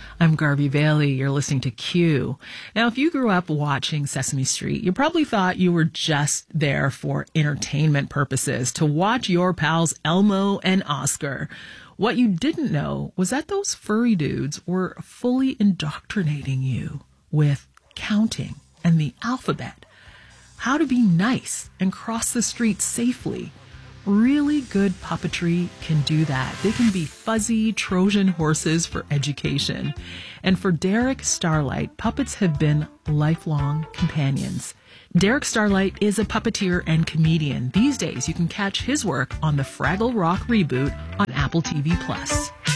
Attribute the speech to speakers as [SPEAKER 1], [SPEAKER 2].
[SPEAKER 1] I'm Garvey Bailey. You're listening to Q. Now, if you grew up watching Sesame Street, you probably thought you were just there for entertainment purposes, to watch your pals Elmo and Oscar. What you didn't know was that those furry dudes were fully indoctrinating you with counting and the alphabet, how to be nice and cross the street safely. Really good puppetry can do that. They can be fuzzy Trojan horses for education. And for Derek Starlight, puppets have been lifelong companions. Derek Starlight is a puppeteer and comedian. These days, you can catch his work on the Fraggle Rock reboot on Apple TV+.